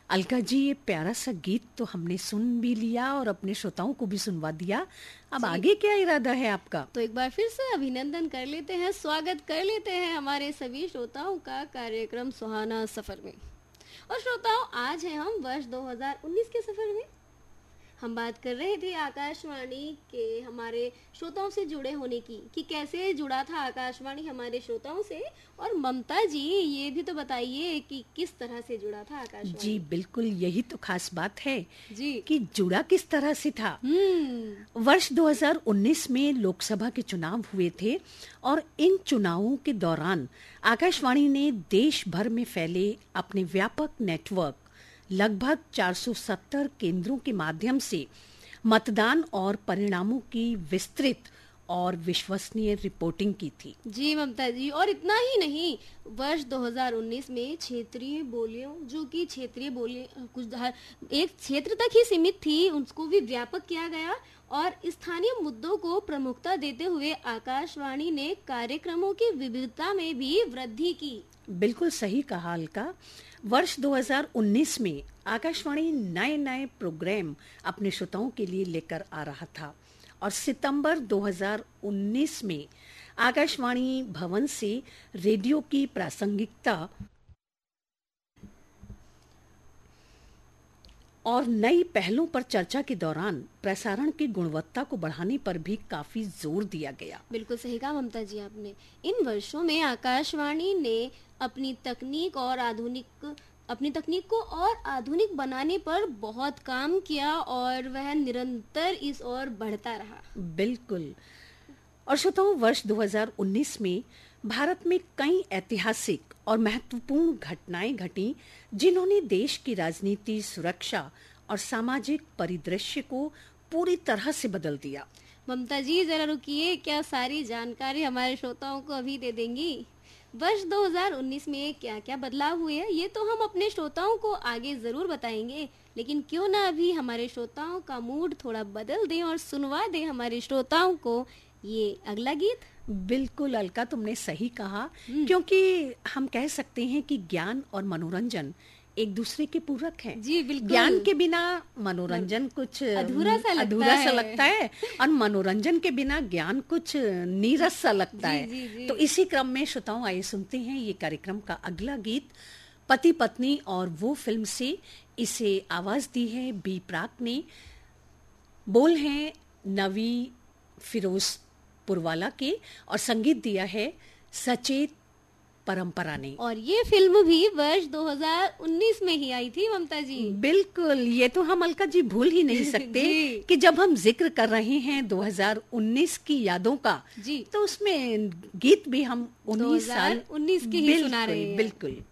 अलका जी, ये प्यारा सा गीत तो हमने सुन भी लिया और अपने श्रोताओं को भी सुनवा दिया। अब आगे क्या इरादा है आपका? तो एक बार फिर से अभिनंदन कर लेते हैं, स्वागत कर लेते हैं हमारे सभी श्रोताओं का कार्यक्रम सुहाना सफर में। और श्रोताओं, आज है हम वर्ष 2019 के सफर में। हम बात कर रहे थे आकाशवाणी के हमारे श्रोताओं से जुड़े होने की, कि कैसे जुड़ा था आकाशवाणी हमारे श्रोताओं से। और ममता जी, ये भी तो बताइए कि किस तरह से जुड़ा था आकाशवाणी। जी बिल्कुल, यही तो खास बात है जी कि जुड़ा किस तरह से था। वर्ष 2019 में लोकसभा के चुनाव हुए थे और इन चुनावों के दौरान आकाशवाणी ने देश भर में फैले अपने व्यापक नेटवर्क लगभग 470 केंद्रों के माध्यम से मतदान और परिणामों की विस्तृत और विश्वसनीय रिपोर्टिंग की थी। जी ममता जी, और इतना ही नहीं, वर्ष 2019 में क्षेत्रीय बोलियों, जो कि क्षेत्रीय बोली कुछ एक क्षेत्र तक ही सीमित थी, उसको भी व्यापक किया गया और स्थानीय मुद्दों को प्रमुखता देते हुए आकाशवाणी ने कार्यक्रमों की विविधता में भी वृद्धि की। बिल्कुल सही कहा अलका। वर्ष 2019 में आकाशवाणी नए प्रोग्राम अपने श्रोताओं के लिए लेकर आ रहा था और सितंबर 2019 में आकाशवाणी भवन से रेडियो की प्रासंगिकता और नई पहलों पर चर्चा के दौरान प्रसारण की गुणवत्ता को बढ़ाने पर भी काफी जोर दिया गया। बिल्कुल सही कहा ममता जी आपने। इन वर्षों में आकाशवाणी ने अपनी तकनीक को और आधुनिक बनाने पर बहुत काम किया और वह निरंतर इस ओर बढ़ता रहा। बिल्कुल। और श्रोताओं, वर्ष 2019 में भारत में कई ऐतिहासिक और महत्वपूर्ण घटनाएं घटी, जिन्होंने देश की राजनीति, सुरक्षा और सामाजिक परिदृश्य को पूरी तरह से बदल दिया। ममता जी जरा रुकिए, क्या सारी जानकारी हमारे श्रोताओं को अभी दे देंगी? वर्ष 2019 में क्या क्या बदलाव हुए ये तो हम अपने श्रोताओं को आगे जरूर बताएंगे, लेकिन क्यों ना अभी हमारे श्रोताओं का मूड थोड़ा बदल दें और सुनवा दें हमारे श्रोताओं को ये अगला गीत। बिल्कुल अलका, तुमने सही कहा, क्योंकि हम कह सकते हैं कि ज्ञान और मनोरंजन एक दूसरे के पूरक हैं। जी बिल्कुल। ज्ञान के बिना मनोरंजन कुछ अधूरा सा लगता है और मनोरंजन के बिना ज्ञान कुछ नीरस सा लगता है। जी। तो इसी क्रम में श्रोताओं, आइए सुनते हैं ये कार्यक्रम का अगला गीत। पति पत्नी और वो फिल्म से इसे आवाज दी है बी प्राक ने, बोल हैं नवी फिरोज पुरवाला के और संगीत दिया है सचेत परंपरा ने। और ये फिल्म भी वर्ष 2019 में ही आई थी ममता जी। बिल्कुल, ये तो हम अलका जी भूल ही नहीं सकते कि जब हम जिक्र कर रहे हैं 2019 की यादों का, जी, तो उसमें गीत भी हम 19 की ही सुना रहे हैं। बिल्कुल।